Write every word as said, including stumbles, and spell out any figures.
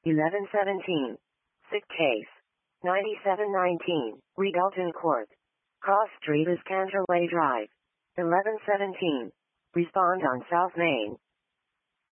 eleven seventeen. Sick case. ninety-seven nineteen, Regalton Court. Cross Street is Canterway Drive. eleven seventeen. Respond on South Main.